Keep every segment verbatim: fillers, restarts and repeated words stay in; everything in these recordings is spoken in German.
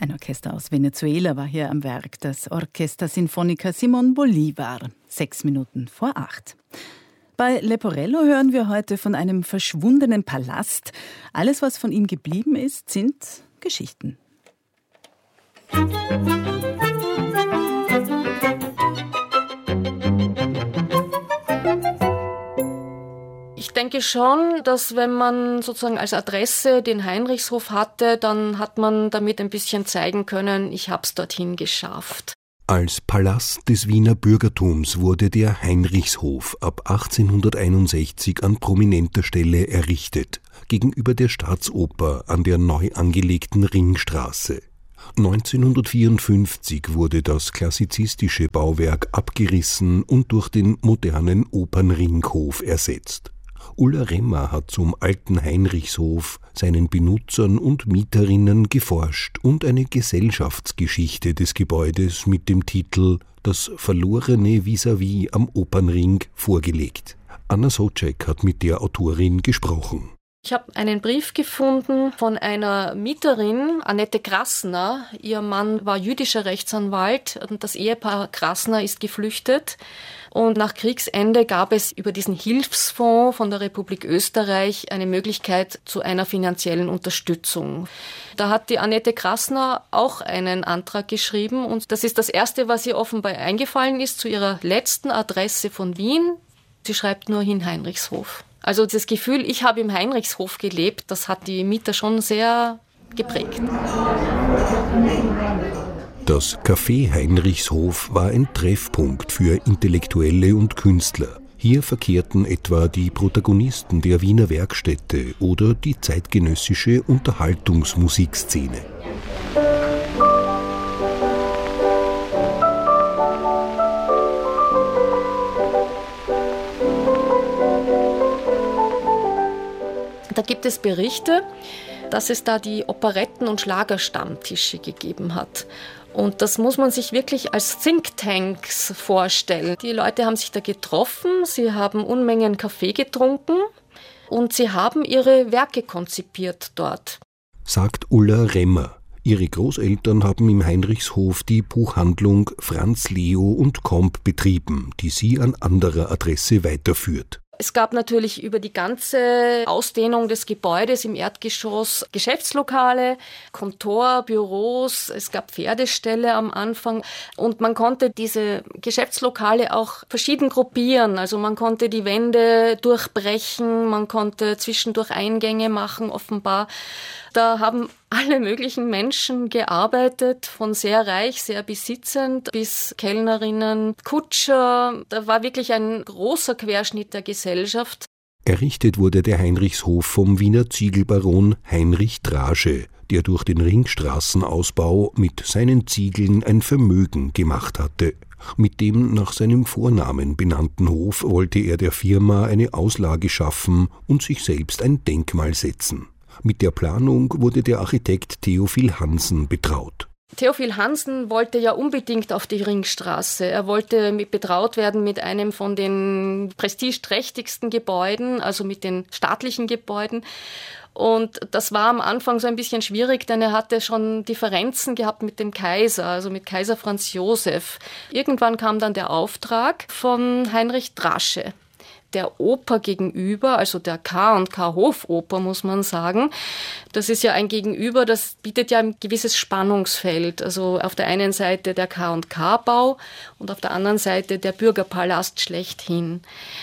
Ein Orchester aus Venezuela war hier am Werk, das Orquesta Sinfónica Simón Bolívar, sechs Minuten vor acht. Bei Leporello hören wir heute von einem verschwundenen Palast. Alles, was von ihm geblieben ist, sind Geschichten. Ich denke schon, dass wenn man sozusagen als Adresse den Heinrichshof hatte, dann hat man damit ein bisschen zeigen können, ich habe es dorthin geschafft. Als Palast des Wiener Bürgertums wurde der Heinrichshof ab achtzehnhunderteinundsechzig an prominenter Stelle errichtet, gegenüber der Staatsoper an der neu angelegten Ringstraße. neunzehnhundertvierundfünfzig wurde das klassizistische Bauwerk abgerissen und durch den modernen Opernringhof ersetzt. Ulla Remmer hat zum alten Heinrichshof, seinen Benutzern und Mieterinnen geforscht und eine Gesellschaftsgeschichte des Gebäudes mit dem Titel »Das verlorene Vis-à-vis am Opernring« vorgelegt. Anna Socek hat mit der Autorin gesprochen. Ich habe einen Brief gefunden von einer Mieterin, Annette Grassner. Ihr Mann war jüdischer Rechtsanwalt und das Ehepaar Grassner ist geflüchtet. Und nach Kriegsende gab es über diesen Hilfsfonds von der Republik Österreich eine Möglichkeit zu einer finanziellen Unterstützung. Da hat die Annette Grassner auch einen Antrag geschrieben und das ist das Erste, was ihr offenbar eingefallen ist zu ihrer letzten Adresse von Wien. Sie schreibt nur hin Heinrichshof. Also das Gefühl, ich habe im Heinrichshof gelebt, das hat die Mieter schon sehr geprägt. Das Café Heinrichshof war ein Treffpunkt für Intellektuelle und Künstler. Hier verkehrten etwa die Protagonisten der Wiener Werkstätte oder die zeitgenössische Unterhaltungsmusikszene. Da gibt es Berichte, dass es da die Operetten- und Schlagerstammtische gegeben hat. Und das muss man sich wirklich als Thinktanks vorstellen. Die Leute haben sich da getroffen, sie haben Unmengen Kaffee getrunken und sie haben ihre Werke konzipiert dort. Sagt Ulla Remmer. Ihre Großeltern haben im Heinrichshof die Buchhandlung Franz Leo und Comp betrieben, die sie an anderer Adresse weiterführt. Es gab natürlich über die ganze Ausdehnung des Gebäudes im Erdgeschoss Geschäftslokale, Kontor, Büros, es gab Pferdeställe am Anfang und man konnte diese Geschäftslokale auch verschieden gruppieren. Also man konnte die Wände durchbrechen, man konnte zwischendurch Eingänge machen, offenbar. Da haben alle möglichen Menschen gearbeitet, von sehr reich, sehr besitzend bis Kellnerinnen, Kutscher. Da war wirklich ein großer Querschnitt der Gesellschaft. Errichtet wurde der Heinrichshof vom Wiener Ziegelbaron Heinrich Drage, der durch den Ringstraßenausbau mit seinen Ziegeln ein Vermögen gemacht hatte. Mit dem nach seinem Vornamen benannten Hof wollte er der Firma eine Auslage schaffen und sich selbst ein Denkmal setzen. Mit der Planung wurde der Architekt Theophil Hansen betraut. Theophil Hansen wollte ja unbedingt auf die Ringstraße. Er wollte mit betraut werden mit einem von den prestigeträchtigsten Gebäuden, also mit den staatlichen Gebäuden. Und das war am Anfang so ein bisschen schwierig, denn er hatte schon Differenzen gehabt mit dem Kaiser, also mit Kaiser Franz Josef. Irgendwann kam dann der Auftrag von Heinrich Drasche. Der Oper gegenüber, also der K und K Hofoper, muss man sagen. Das ist ja ein Gegenüber, das bietet ja ein gewisses Spannungsfeld. Also auf der einen Seite der K und K-Bau und auf der anderen Seite der Bürgerpalast schlechthin.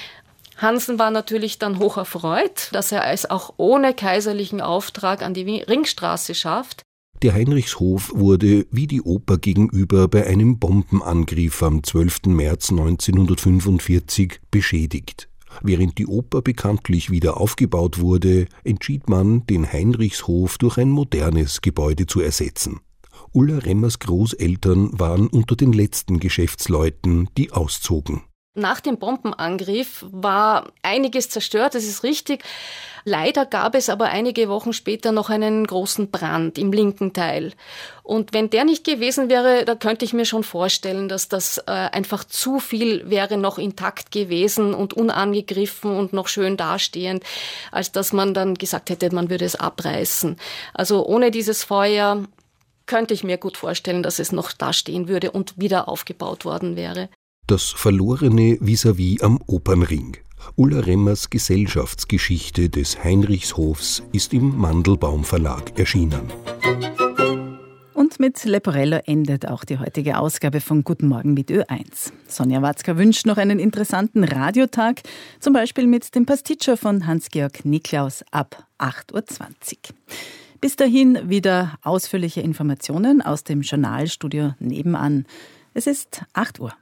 Hansen war natürlich dann hoch erfreut, dass er es auch ohne kaiserlichen Auftrag an die Ringstraße schafft. Der Heinrichshof wurde wie die Oper gegenüber bei einem Bombenangriff am zwölften März neunzehnhundertfünfundvierzig beschädigt. Während die Oper bekanntlich wieder aufgebaut wurde, entschied man, den Heinrichshof durch ein modernes Gebäude zu ersetzen. Ulla Remmers Großeltern waren unter den letzten Geschäftsleuten, die auszogen. Nach dem Bombenangriff war einiges zerstört, das ist richtig. Leider gab es aber einige Wochen später noch einen großen Brand im linken Teil. Und wenn der nicht gewesen wäre, da könnte ich mir schon vorstellen, dass das äh, einfach zu viel wäre noch intakt gewesen und unangegriffen und noch schön dastehend, als dass man dann gesagt hätte, man würde es abreißen. Also ohne dieses Feuer könnte ich mir gut vorstellen, dass es noch da stehen würde und wieder aufgebaut worden wäre. Das verlorene Vis-à-vis am Opernring. Ulla Remmers Gesellschaftsgeschichte des Heinrichshofs ist im Mandelbaum Verlag erschienen. Und mit Leporello endet auch die heutige Ausgabe von Guten Morgen mit Ö eins. Sonja Watzka wünscht noch einen interessanten Radiotag, zum Beispiel mit dem Pasticcio von Hans-Georg Niklaus ab acht Uhr zwanzig. Bis dahin wieder ausführliche Informationen aus dem Journalstudio nebenan. Es ist acht Uhr.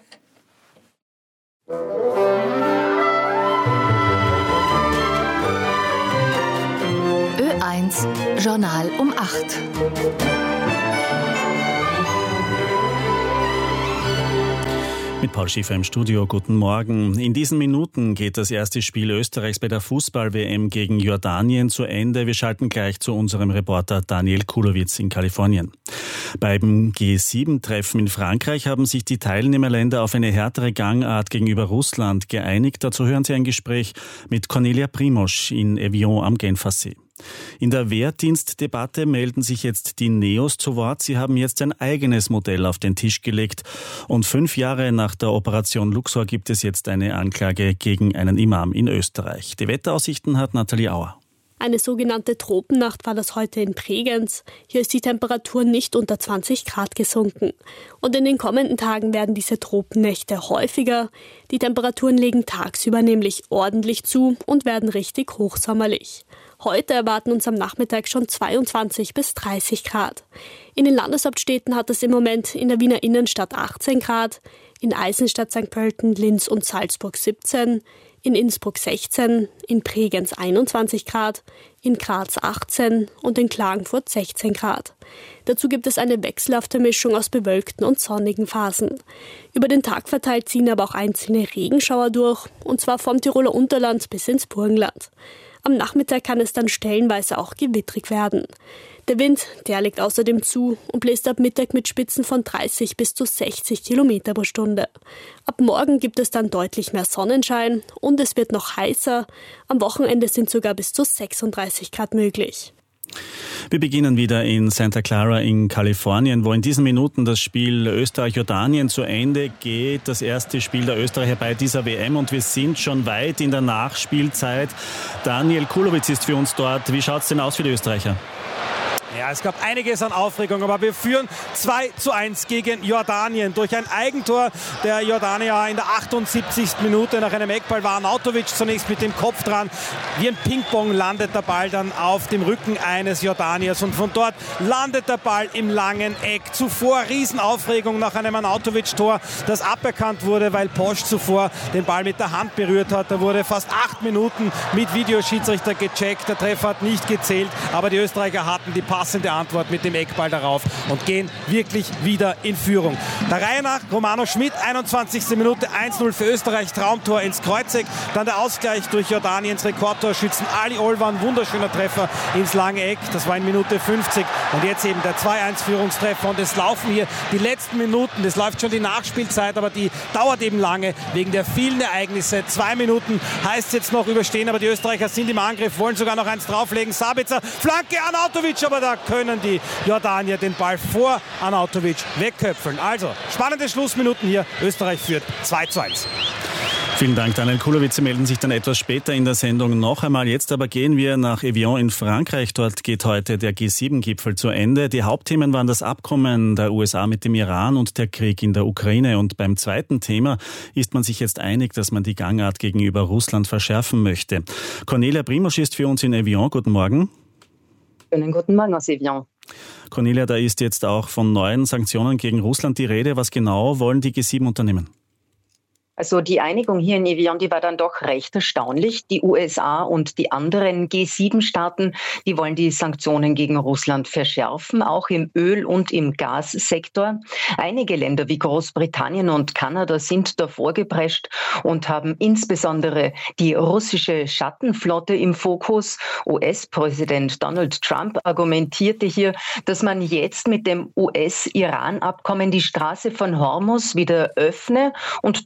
Ö eins Journal um acht. Mit Paul Schiffer im Studio, guten Morgen. In diesen Minuten geht das erste Spiel Österreichs bei der Fußball-W M gegen Jordanien zu Ende. Wir schalten gleich zu unserem Reporter Daniel Kulowitz in Kalifornien. Beim G sieben Treffen in Frankreich haben sich die Teilnehmerländer auf eine härtere Gangart gegenüber Russland geeinigt. Dazu hören Sie ein Gespräch mit Cornelia Primosch in Evian am Genfersee. In der Wehrdienstdebatte melden sich jetzt die Neos zu Wort. Sie haben jetzt ein eigenes Modell auf den Tisch gelegt. Und fünf Jahre nach der Operation Luxor gibt es jetzt eine Anklage gegen einen Imam in Österreich. Die Wetteraussichten hat Nathalie Auer. Eine sogenannte Tropennacht war das heute in Bregenz. Hier ist die Temperatur nicht unter zwanzig Grad gesunken. Und in den kommenden Tagen werden diese Tropennächte häufiger. Die Temperaturen legen tagsüber nämlich ordentlich zu und werden richtig hochsommerlich. Heute erwarten uns am Nachmittag schon zweiundzwanzig bis dreißig Grad. In den Landeshauptstädten hat es im Moment in der Wiener Innenstadt achtzehn Grad, in Eisenstadt, Sankt Pölten, Linz und Salzburg siebzehn, in Innsbruck sechzehn, in Bregenz einundzwanzig Grad, in Graz achtzehn und in Klagenfurt sechzehn Grad. Dazu gibt es eine wechselhafte Mischung aus bewölkten und sonnigen Phasen. Über den Tag verteilt ziehen aber auch einzelne Regenschauer durch, und zwar vom Tiroler Unterland bis ins Burgenland. Am Nachmittag kann es dann stellenweise auch gewittrig werden. Der Wind, der legt außerdem zu und bläst ab Mittag mit Spitzen von dreißig bis zu sechzig Kilometer pro Stunde. Ab morgen gibt es dann deutlich mehr Sonnenschein und es wird noch heißer. Am Wochenende sind sogar bis zu sechsunddreißig Grad möglich. Wir beginnen wieder in Santa Clara in Kalifornien, wo in diesen Minuten das Spiel Österreich-Jordanien zu Ende geht. Das erste Spiel der Österreicher bei dieser W M und wir sind schon weit in der Nachspielzeit. Daniel Kulowitz ist für uns dort. Wie schaut es denn aus für die Österreicher? Ja, es gab einiges an Aufregung, aber wir führen zwei zu eins gegen Jordanien. Durch ein Eigentor der Jordanier in der achtundsiebzigsten Minute nach einem Eckball war Arnautovic zunächst mit dem Kopf dran. Wie ein Ping-Pong landet der Ball dann auf dem Rücken eines Jordaniers und von dort landet der Ball im langen Eck. Zuvor Riesenaufregung nach einem Arnautovic-Tor, das aberkannt wurde, weil Posch zuvor den Ball mit der Hand berührt hat. Da wurde fast acht Minuten mit Videoschiedsrichter gecheckt. Der Treffer hat nicht gezählt, aber die Österreicher hatten die passende Antwort mit dem Eckball darauf und gehen wirklich wieder in Führung. Der Reihe nach Romano Schmidt, einundzwanzigste Minute, eins null für Österreich, Traumtor ins Kreuzeck. Dann der Ausgleich durch Jordaniens Rekordtorschützen Ali Olvan, wunderschöner Treffer ins lange Eck. Das war in Minute fünfzig und jetzt eben der zwei eins Führungstreffer und es laufen hier die letzten Minuten. Es läuft schon die Nachspielzeit, aber die dauert eben lange wegen der vielen Ereignisse. Zwei Minuten heißt es jetzt noch überstehen, aber die Österreicher sind im Angriff, wollen sogar noch eins drauflegen. Sabitzer, Flanke, Arnautovic, aber da können die Jordanier den Ball vor Arnautovic wegköpfeln. Also, spannende Schlussminuten hier. Österreich führt zwei zu eins. Vielen Dank, Daniel Kulowitz. Sie melden sich dann etwas später in der Sendung noch einmal. Jetzt aber gehen wir nach Evian in Frankreich. Dort geht heute der G sieben Gipfel zu Ende. Die Hauptthemen waren das Abkommen der U S A mit dem Iran und der Krieg in der Ukraine. Und beim zweiten Thema ist man sich jetzt einig, dass man die Gangart gegenüber Russland verschärfen möchte. Cornelia Primosch ist für uns in Evian. Guten Morgen. Schönen guten Morgen aus Evian. Cornelia, da ist jetzt auch von neuen Sanktionen gegen Russland die Rede. Was genau wollen die G sieben unternehmen? Also die Einigung hier in Evian, die war dann doch recht erstaunlich. Die U S A und die anderen G sieben Staaten, die wollen die Sanktionen gegen Russland verschärfen, auch im Öl- und im Gassektor. Einige Länder wie Großbritannien und Kanada sind da vorgeprescht und haben insbesondere die russische Schattenflotte im Fokus. U S-Präsident Donald Trump argumentierte hier, dass man jetzt mit dem U S-Iran-Abkommen die Straße von Hormuz wieder öffne und dass damit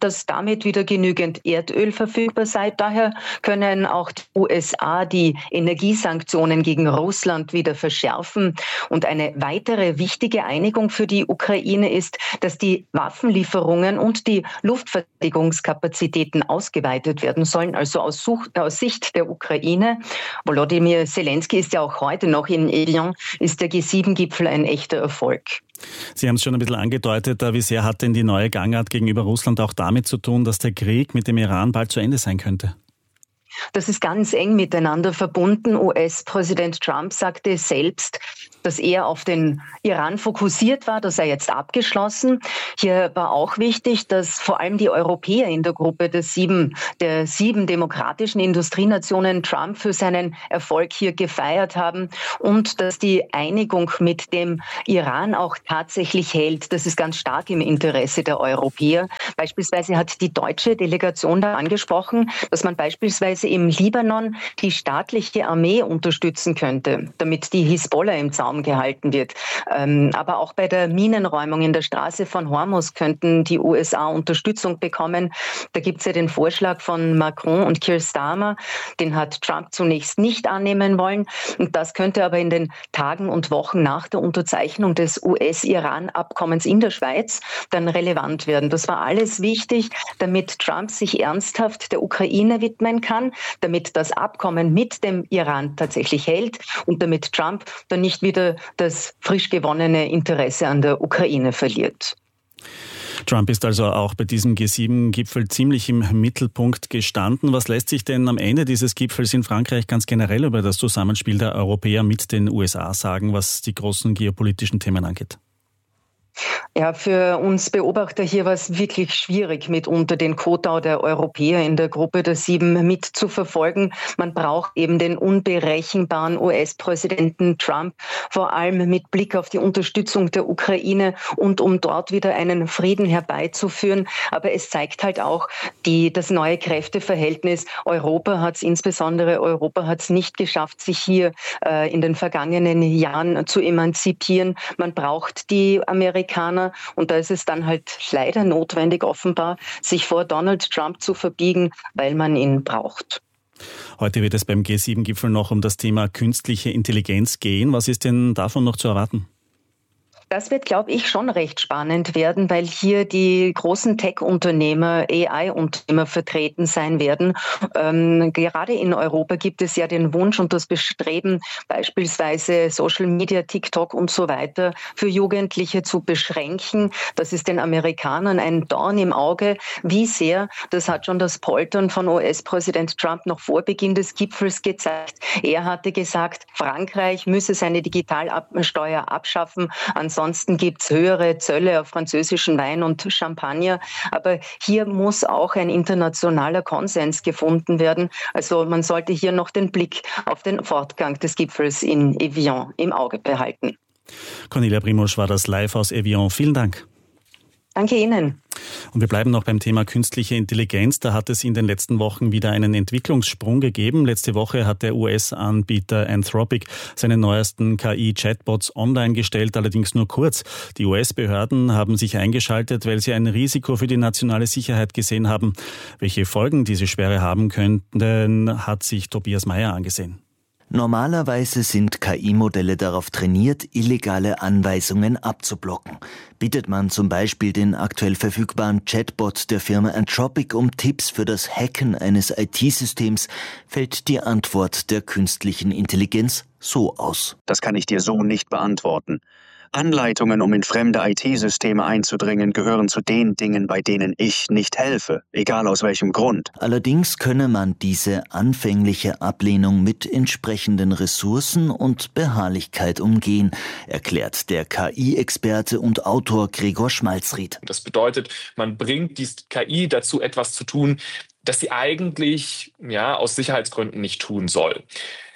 damit wieder genügend Erdöl verfügbar sei. Daher können auch die U S A die Energiesanktionen gegen Russland wieder verschärfen. Und eine weitere wichtige Einigung für die Ukraine ist, dass die Waffenlieferungen und die Luftverteidigungskapazitäten ausgeweitet werden sollen, also aus, Such- aus Sicht der Ukraine. Volodymyr Zelensky ist ja auch heute noch in Evian, ist der G sieben Gipfel ein echter Erfolg. Sie haben es schon ein bisschen angedeutet, wie sehr hat denn die neue Gangart gegenüber Russland auch damit zu tun, dass der Krieg mit dem Iran bald zu Ende sein könnte? Das ist ganz eng miteinander verbunden. U S-Präsident Trump sagte selbst, dass er auf den Iran fokussiert war. Das sei jetzt abgeschlossen. Hier war auch wichtig, dass vor allem die Europäer in der Gruppe der sieben, der sieben demokratischen Industrienationen Trump für seinen Erfolg hier gefeiert haben und dass die Einigung mit dem Iran auch tatsächlich hält. Das ist ganz stark im Interesse der Europäer. Beispielsweise hat die deutsche Delegation da angesprochen, dass man beispielsweise im Libanon die staatliche Armee unterstützen könnte, damit die Hisbollah im Zaum gehalten wird. Ähm, aber auch bei der Minenräumung in der Straße von Hormuz könnten die U S A Unterstützung bekommen. Da gibt es ja den Vorschlag von Macron und Keir Starmer. Den hat Trump zunächst nicht annehmen wollen. Und das könnte aber in den Tagen und Wochen nach der Unterzeichnung des U S-Iran-Abkommens in der Schweiz dann relevant werden. Das war alles wichtig, damit Trump sich ernsthaft der Ukraine widmen kann, damit das Abkommen mit dem Iran tatsächlich hält und damit Trump dann nicht wieder das frisch gewonnene Interesse an der Ukraine verliert. Trump ist also auch bei diesem G sieben Gipfel ziemlich im Mittelpunkt gestanden. Was lässt sich denn am Ende dieses Gipfels in Frankreich ganz generell über das Zusammenspiel der Europäer mit den U S A sagen, was die großen geopolitischen Themen angeht? Ja, für uns Beobachter hier war es wirklich schwierig, mitunter den Kotau der Europäer in der Gruppe der Sieben mitzuverfolgen. Man braucht eben den unberechenbaren U S-Präsidenten Trump, vor allem mit Blick auf die Unterstützung der Ukraine und um dort wieder einen Frieden herbeizuführen. Aber es zeigt halt auch die, das neue Kräfteverhältnis. Europa hat es, insbesondere Europa hat es nicht geschafft, sich hier äh, in den vergangenen Jahren zu emanzipieren. Man braucht die Amerikaner. Und da ist es dann halt leider notwendig, offenbar, sich vor Donald Trump zu verbiegen, weil man ihn braucht. Heute wird es beim G sieben Gipfel noch um das Thema künstliche Intelligenz gehen. Was ist denn davon noch zu erwarten? Das wird, glaube ich, schon recht spannend werden, weil hier die großen Tech-Unternehmer, A I-Unternehmer vertreten sein werden. Ähm, gerade in Europa gibt es ja den Wunsch und das Bestreben, beispielsweise Social Media, TikTok und so weiter für Jugendliche zu beschränken. Das ist den Amerikanern ein Dorn im Auge. Wie sehr, das hat schon das Poltern von U S-Präsident Trump noch vor Beginn des Gipfels gezeigt. Er hatte gesagt, Frankreich müsse seine Digitalsteuer abschaffen. Ansonsten gibt es höhere Zölle auf französischen Wein und Champagner. Aber hier muss auch ein internationaler Konsens gefunden werden. Also man sollte hier noch den Blick auf den Fortgang des Gipfels in Evian im Auge behalten. Cornelia Primosch war das live aus Evian. Vielen Dank. Danke Ihnen. Und wir bleiben noch beim Thema künstliche Intelligenz. Da hat es in den letzten Wochen wieder einen Entwicklungssprung gegeben. Letzte Woche hat der U S-Anbieter Anthropic seine neuesten K I-Chatbots online gestellt, allerdings nur kurz. Die U S-Behörden haben sich eingeschaltet, weil sie ein Risiko für die nationale Sicherheit gesehen haben. Welche Folgen diese Sperre haben könnten, hat sich Tobias Meyer angesehen. Normalerweise sind K I-Modelle darauf trainiert, illegale Anweisungen abzublocken. Bittet man zum Beispiel den aktuell verfügbaren Chatbot der Firma Anthropic um Tipps für das Hacken eines I T-Systems, fällt die Antwort der künstlichen Intelligenz so aus. Das kann ich dir so nicht beantworten. Anleitungen, um in fremde I T-Systeme einzudringen, gehören zu den Dingen, bei denen ich nicht helfe, egal aus welchem Grund. Allerdings könne man diese anfängliche Ablehnung mit entsprechenden Ressourcen und Beharrlichkeit umgehen, erklärt der K I-Experte und Autor Gregor Schmalzried. Das bedeutet, man bringt die K I dazu, etwas zu tun, das sie eigentlich ja aus Sicherheitsgründen nicht tun soll.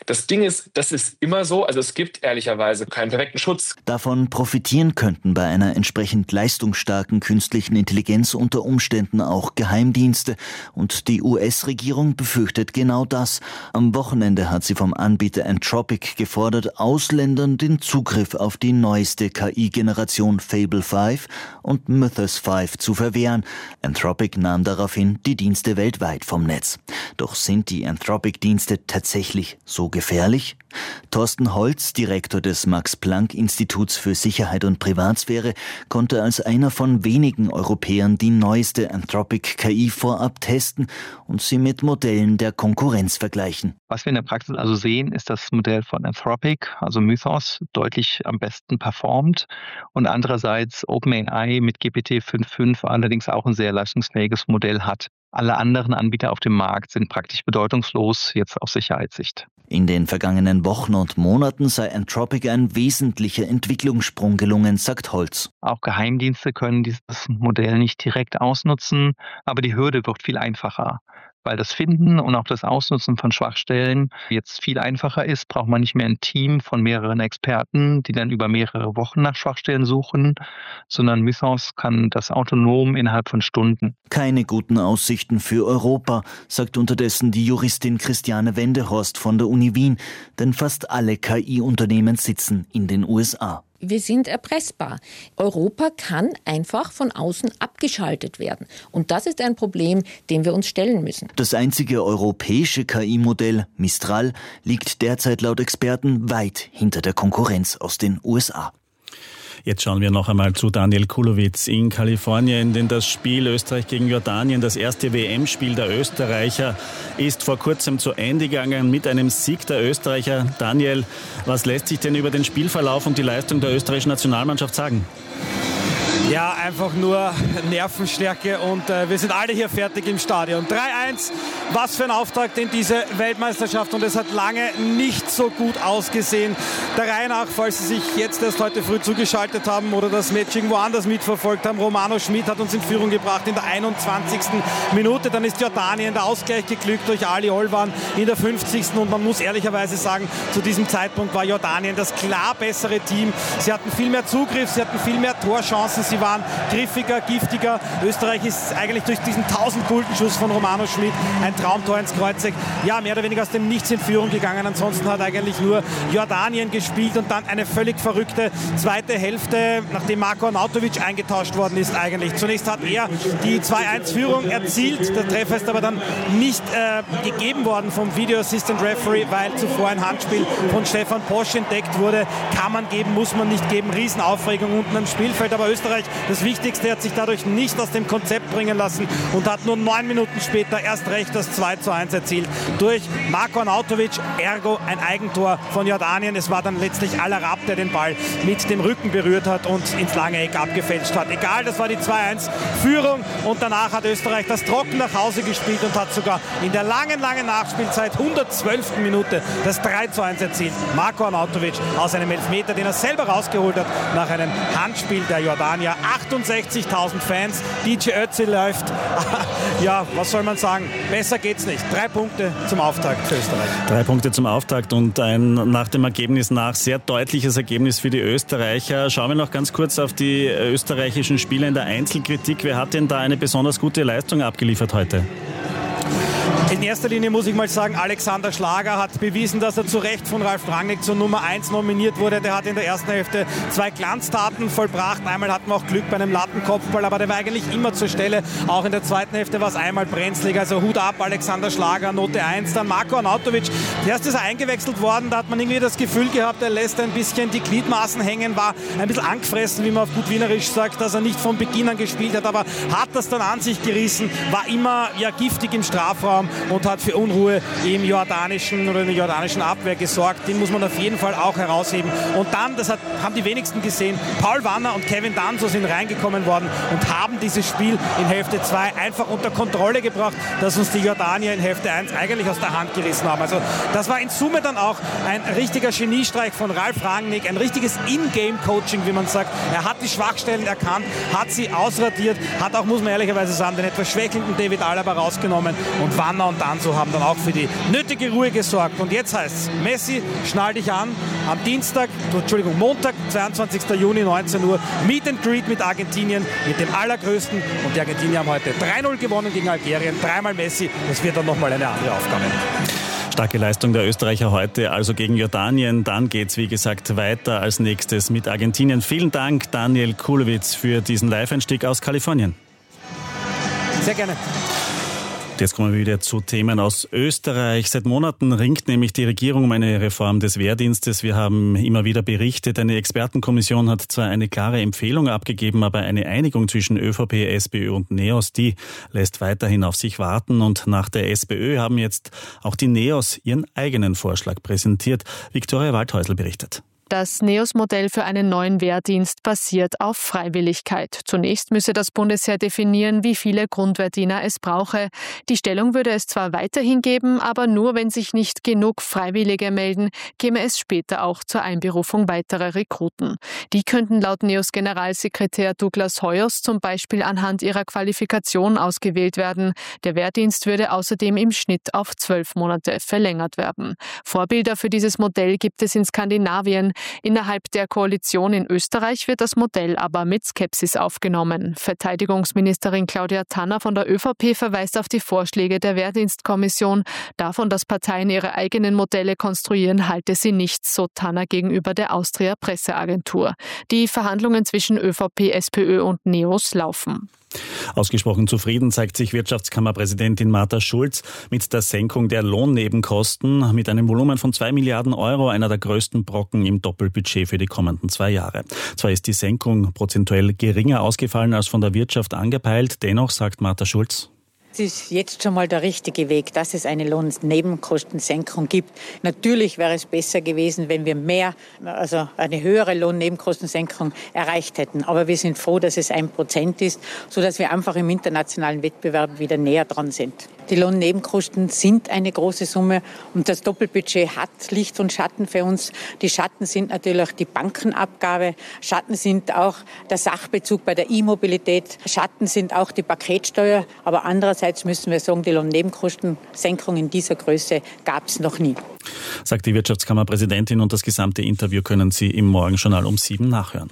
Das Ding ist, das ist immer so, also es gibt ehrlicherweise keinen perfekten Schutz. Davon profitieren könnten bei einer entsprechend leistungsstarken künstlichen Intelligenz unter Umständen auch Geheimdienste. Und die U S-Regierung befürchtet genau das. Am Wochenende hat sie vom Anbieter Anthropic gefordert, Ausländern den Zugriff auf die neueste K I-Generation Fable fünf und Mythos fünf zu verwehren. Anthropic nahm daraufhin die Dienste weltweit vom Netz. Doch sind die Anthropic-Dienste tatsächlich so gefährlich? Thorsten Holz, Direktor des Max-Planck-Instituts für Sicherheit und Privatsphäre, konnte als einer von wenigen Europäern die neueste Anthropic-K I vorab testen und sie mit Modellen der Konkurrenz vergleichen. Was wir in der Praxis also sehen, ist das Modell von Anthropic, also Mythos, deutlich am besten performt und andererseits OpenAI mit G P T fünf Punkt fünf allerdings auch ein sehr leistungsfähiges Modell hat. Alle anderen Anbieter auf dem Markt sind praktisch bedeutungslos, jetzt aus Sicherheitssicht. In den vergangenen Wochen und Monaten sei Anthropic ein wesentlicher Entwicklungssprung gelungen, sagt Holz. Auch Geheimdienste können dieses Modell nicht direkt ausnutzen, aber die Hürde wird viel einfacher. Weil das Finden und auch das Ausnutzen von Schwachstellen jetzt viel einfacher ist, braucht man nicht mehr ein Team von mehreren Experten, die dann über mehrere Wochen nach Schwachstellen suchen, sondern Mythos kann das autonom innerhalb von Stunden. Keine guten Aussichten für Europa, sagt unterdessen die Juristin Christiane Wendehorst von der Uni Wien, denn fast alle K I-Unternehmen sitzen in den U S A. Wir sind erpressbar. Europa kann einfach von außen abgeschaltet werden. Und das ist ein Problem, dem wir uns stellen müssen. Das einzige europäische K I-Modell, Mistral, liegt derzeit laut Experten weit hinter der Konkurrenz aus den U S A. Jetzt schauen wir noch einmal zu Daniel Kulowitz in Kalifornien, denn das Spiel Österreich gegen Jordanien, das erste W M-Spiel der Österreicher, ist vor kurzem zu Ende gegangen mit einem Sieg der Österreicher. Daniel, was lässt sich denn über den Spielverlauf und die Leistung der österreichischen Nationalmannschaft sagen? Ja, einfach nur Nervenstärke und äh, wir sind alle hier fertig im Stadion. drei eins, was für ein Auftakt in diese Weltmeisterschaft und es hat lange nicht so gut ausgesehen. Der Reihe nach, falls Sie sich jetzt erst heute früh zugeschaltet haben oder das Match irgendwo anders mitverfolgt haben, Romano Schmid hat uns in Führung gebracht in der einundzwanzigsten Minute. Dann ist Jordanien der Ausgleich geglückt durch Ali Olvan in der fünfzigsten und man muss ehrlicherweise sagen, zu diesem Zeitpunkt war Jordanien das klar bessere Team. Sie hatten viel mehr Zugriff, sie hatten viel mehr Torchancen, sie waren griffiger, giftiger. Österreich ist eigentlich durch diesen tausend-Gulden-Schuss von Romano Schmid ein Traumtor ins Kreuzeck. Ja, mehr oder weniger aus dem Nichts in Führung gegangen. Ansonsten hat eigentlich nur Jordanien gespielt und dann eine völlig verrückte zweite Hälfte, nachdem Marko Arnautovic eingetauscht worden ist eigentlich. Zunächst hat er die zwei eins Führung erzielt. Der Treffer ist aber dann nicht äh, gegeben worden vom Video Assistant Referee, weil zuvor ein Handspiel von Stefan Posch entdeckt wurde. Kann man geben, muss man nicht geben. Riesenaufregung unten am Spielfeld. Aber Österreich, das Wichtigste, hat sich dadurch nicht aus dem Konzept bringen lassen und hat nur neun Minuten später erst recht das zwei zu eins erzielt. Durch Marko Arnautovic, ergo ein Eigentor von Jordanien. Es war dann letztlich Al-Arab, der den Ball mit dem Rücken berührt hat und ins lange Eck abgefälscht hat. Egal, das war die zwei eins Führung und danach hat Österreich das trocken nach Hause gespielt und hat sogar in der langen, langen Nachspielzeit, hundertzwölften Minute, das drei zu eins erzielt. Marko Arnautovic aus einem Elfmeter, den er selber rausgeholt hat, nach einem Handspiel der Jordanier. achtundsechzigtausend Fans, D J Özil läuft. Ja, was soll man sagen? Besser geht's nicht. Drei Punkte zum Auftakt für Österreich. Drei Punkte zum Auftakt und ein nach dem Ergebnis nach sehr deutliches Ergebnis für die Österreicher. Schauen wir noch ganz kurz auf die österreichischen Spieler in der Einzelkritik. Wer hat denn da eine besonders gute Leistung abgeliefert heute? In erster Linie muss ich mal sagen, Alexander Schlager hat bewiesen, dass er zu Recht von Ralf Rangnick zur Nummer eins nominiert wurde. Der hat in der ersten Hälfte zwei Glanztaten vollbracht. Einmal hatten wir auch Glück bei einem Lattenkopfball, aber der war eigentlich immer zur Stelle. Auch in der zweiten Hälfte war es einmal brenzlig. Also Hut ab, Alexander Schlager, Note eins. Dann Marko Arnautovic. Erst ist er eingewechselt worden, da hat man irgendwie das Gefühl gehabt, er lässt ein bisschen die Gliedmaßen hängen, war ein bisschen angefressen, wie man auf gut Wienerisch sagt, dass er nicht von Beginn an gespielt hat, aber hat das dann an sich gerissen, war immer ja giftig im Strafraum und hat für Unruhe im jordanischen oder in der jordanischen Abwehr gesorgt. Den muss man auf jeden Fall auch herausheben. Und dann, das hat, haben die wenigsten gesehen, Paul Wanner und Kevin Danso sind reingekommen worden und haben dieses Spiel in Hälfte zwei einfach unter Kontrolle gebracht, dass uns die Jordanier in Hälfte eins eigentlich aus der Hand gerissen haben. Also das war in Summe dann auch ein richtiger Geniestreich von Ralf Rangnick, ein richtiges In-Game-Coaching, wie man sagt. Er hat die Schwachstellen erkannt, hat sie ausradiert, hat auch, muss man ehrlicherweise sagen, den etwas schwächelnden David Alaba rausgenommen und Wanner und Danso haben dann auch für die nötige Ruhe gesorgt. Und jetzt heißt es, Messi, schnall dich an, am Dienstag, Entschuldigung, Montag, zweiundzwanzigster Juni, neunzehn Uhr, Meet and Greet mit Argentinien, mit dem Allergrößten. Und die Argentinier haben heute drei null gewonnen gegen Algerien, dreimal Messi. Das wird dann nochmal eine andere Aufgabe. Starke Leistung der Österreicher heute, also gegen Jordanien. Dann geht's, wie gesagt, weiter als nächstes mit Argentinien. Vielen Dank, Daniel Kulowitz, für diesen Live-Einstieg aus Kalifornien. Sehr gerne. Jetzt kommen wir wieder zu Themen aus Österreich. Seit Monaten ringt nämlich die Regierung um eine Reform des Wehrdienstes. Wir haben immer wieder berichtet, eine Expertenkommission hat zwar eine klare Empfehlung abgegeben, aber eine Einigung zwischen ÖVP, SPÖ und NEOS, die lässt weiterhin auf sich warten. Und nach der SPÖ haben jetzt auch die NEOS ihren eigenen Vorschlag präsentiert. Viktoria Waldhäusl berichtet. Das NEOS-Modell für einen neuen Wehrdienst basiert auf Freiwilligkeit. Zunächst müsse das Bundesheer definieren, wie viele Grundwehrdiener es brauche. Die Stellung würde es zwar weiterhin geben, aber nur wenn sich nicht genug Freiwillige melden, käme es später auch zur Einberufung weiterer Rekruten. Die könnten laut NEOS-Generalsekretär Douglas Hoyos zum Beispiel anhand ihrer Qualifikation ausgewählt werden. Der Wehrdienst würde außerdem im Schnitt auf zwölf Monate verlängert werden. Vorbilder für dieses Modell gibt es in Skandinavien. Innerhalb der Koalition in Österreich wird das Modell aber mit Skepsis aufgenommen. Verteidigungsministerin Claudia Tanner von der ÖVP verweist auf die Vorschläge der Wehrdienstkommission. Davon, dass Parteien ihre eigenen Modelle konstruieren, halte sie nichts, so Tanner gegenüber der Austria Presseagentur. Die Verhandlungen zwischen ÖVP, SPÖ und NEOS laufen. Ausgesprochen zufrieden zeigt sich Wirtschaftskammerpräsidentin Martha Schulz mit der Senkung der Lohnnebenkosten mit einem Volumen von zwei Milliarden Euro, einer der größten Brocken im Doppelbudget für die kommenden zwei Jahre. Zwar ist die Senkung prozentuell geringer ausgefallen als von der Wirtschaft angepeilt, dennoch sagt Martha Schulz: Es ist jetzt schon mal der richtige Weg, dass es eine Lohnnebenkostensenkung gibt. Natürlich wäre es besser gewesen, wenn wir mehr, also eine höhere Lohnnebenkostensenkung erreicht hätten. Aber wir sind froh, dass es ein Prozent ist, sodass wir einfach im internationalen Wettbewerb wieder näher dran sind. Die Lohnnebenkosten sind eine große Summe und das Doppelbudget hat Licht und Schatten für uns. Die Schatten sind natürlich auch die Bankenabgabe. Schatten sind auch der Sachbezug bei der E-Mobilität. Schatten sind auch die Paketsteuer. Aber andererseits müssen wir sagen, die Lohnnebenkostensenkung in dieser Größe gab es noch nie. Sagt die Wirtschaftskammerpräsidentin, und das gesamte Interview können Sie im Morgenjournal um sieben nachhören.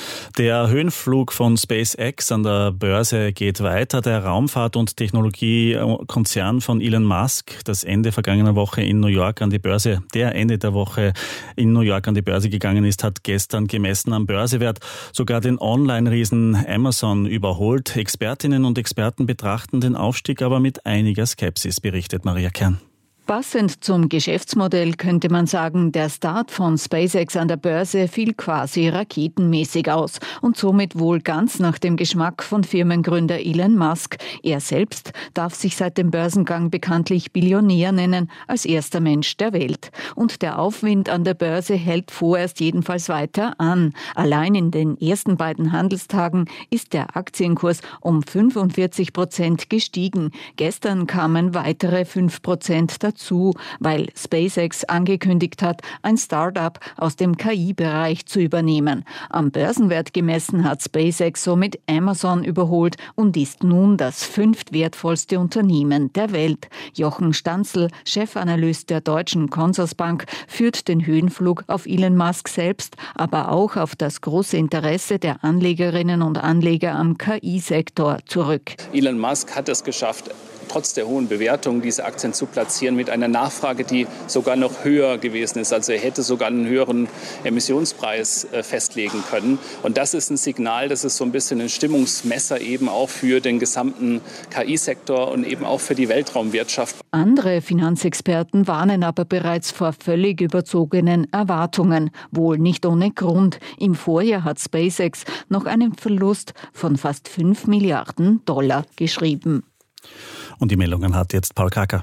Der Höhenflug von SpaceX an der Börse geht weiter. Der Raumfahrt- und Technologiekonzern von Elon Musk, das Ende vergangener Woche in New York an die Börse, der Ende der Woche in New York an die Börse gegangen ist, hat gestern gemessen am Börsewert sogar den Online-Riesen Amazon überholt. Expertinnen und Experten betrachten den Aufstieg aber mit einiger Skepsis, berichtet Maria Kern. Passend zum Geschäftsmodell könnte man sagen, der Start von SpaceX an der Börse fiel quasi raketenmäßig aus und somit wohl ganz nach dem Geschmack von Firmengründer Elon Musk. Er selbst darf sich seit dem Börsengang bekanntlich Billionär nennen, als erster Mensch der Welt. Und der Aufwind an der Börse hält vorerst jedenfalls weiter an. Allein in den ersten beiden Handelstagen ist der Aktienkurs um fünfundvierzig Prozent gestiegen. Gestern kamen weitere fünf Prozent dazu. Zu, weil SpaceX angekündigt hat, ein Start-up aus dem K I-Bereich zu übernehmen. Am Börsenwert gemessen hat SpaceX somit Amazon überholt und ist nun das fünftwertvollste Unternehmen der Welt. Jochen Stanzl, Chefanalyst der Deutschen Consorsbank, führt den Höhenflug auf Elon Musk selbst, aber auch auf das große Interesse der Anlegerinnen und Anleger am K I-Sektor zurück. Elon Musk hat es geschafft, trotz der hohen Bewertung diese Aktien zu platzieren mit einer Nachfrage, die sogar noch höher gewesen ist. Also er hätte sogar einen höheren Emissionspreis äh, festlegen können. Und das ist ein Signal, das ist so ein bisschen ein Stimmungsmesser eben auch für den gesamten K I-Sektor und eben auch für die Weltraumwirtschaft. Andere Finanzexperten warnen aber bereits vor völlig überzogenen Erwartungen. Wohl nicht ohne Grund. Im Vorjahr hat SpaceX noch einen Verlust von fast fünf Milliarden Dollar geschrieben. Und die Meldungen hat jetzt Paul Kacker.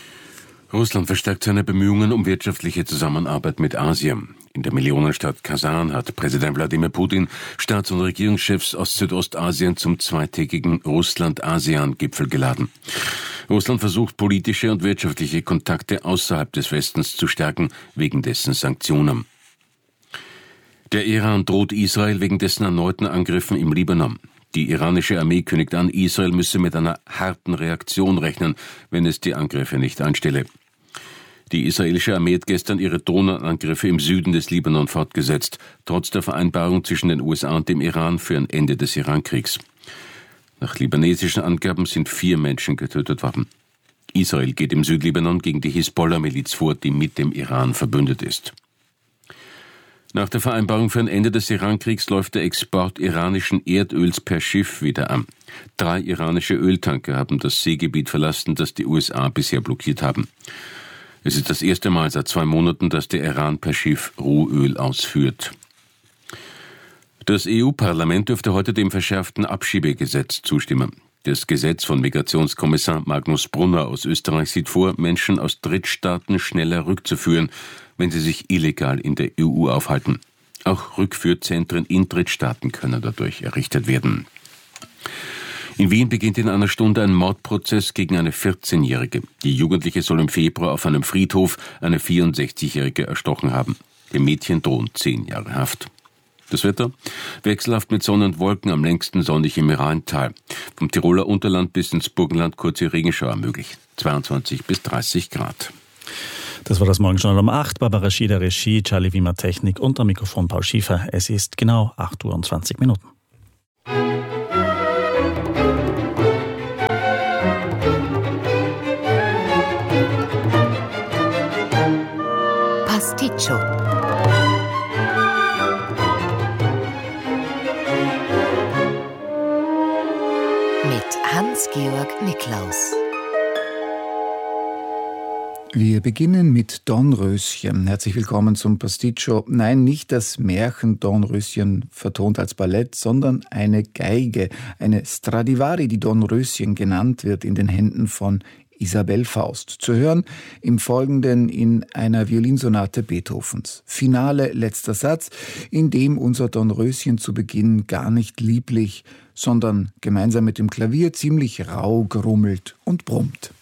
Russland verstärkt seine Bemühungen um wirtschaftliche Zusammenarbeit mit Asien. In der Millionenstadt Kasan hat Präsident Wladimir Putin Staats- und Regierungschefs aus Südostasien zum zweitägigen Russland-ASEAN-Gipfel geladen. Russland versucht, politische und wirtschaftliche Kontakte außerhalb des Westens zu stärken, wegen dessen Sanktionen. Der Iran droht Israel wegen dessen erneuten Angriffen im Libanon. Die iranische Armee kündigt an, Israel müsse mit einer harten Reaktion rechnen, wenn es die Angriffe nicht einstelle. Die israelische Armee hat gestern ihre Drohnenangriffe im Süden des Libanon fortgesetzt, trotz der Vereinbarung zwischen den U S A und dem Iran für ein Ende des Irankriegs. Nach libanesischen Angaben sind vier Menschen getötet worden. Israel geht im Südlibanon gegen die Hisbollah-Miliz vor, die mit dem Iran verbündet ist. Nach der Vereinbarung für ein Ende des Irankriegs läuft der Export iranischen Erdöls per Schiff wieder an. Drei iranische Öltanker haben das Seegebiet verlassen, das die U S A bisher blockiert haben. Es ist das erste Mal seit zwei Monaten, dass der Iran per Schiff Rohöl ausführt. Das E U-Parlament dürfte heute dem verschärften Abschiebegesetz zustimmen. Das Gesetz von Migrationskommissar Magnus Brunner aus Österreich sieht vor, Menschen aus Drittstaaten schneller rückzuführen, wenn sie sich illegal in der E U aufhalten. Auch Rückführzentren in Drittstaaten können dadurch errichtet werden. In Wien beginnt in einer Stunde ein Mordprozess gegen eine vierzehnjährige. Die Jugendliche soll im Februar auf einem Friedhof eine vierundsechzigjährige erstochen haben. Dem Mädchen drohen zehn Jahre Haft. Das Wetter? Wechselhaft mit Sonne und Wolken, am längsten sonnig im Rheintal. Vom Tiroler Unterland bis ins Burgenland kurze Regenschauer möglich. zweiundzwanzig bis dreißig Grad. Das war das Morgenjournal um acht. Barbara Schieder, Regie, Charlie Wiemer, Technik und am Mikrofon Paul Schiefer. Es ist genau acht Uhr und zwanzig Minuten. Pasticcio. Mit Hans-Georg Niklaus. Wir beginnen mit Dornröschen. Herzlich willkommen zum Pasticcio. Nein, nicht das Märchen Dornröschen vertont als Ballett, sondern eine Geige, eine Stradivari, die Dornröschen genannt wird, in den Händen von Isabel Faust. Zu hören im Folgenden in einer Violinsonate Beethovens. Finale, letzter Satz, in dem unser Dornröschen zu Beginn gar nicht lieblich, sondern gemeinsam mit dem Klavier ziemlich rau grummelt und brummt.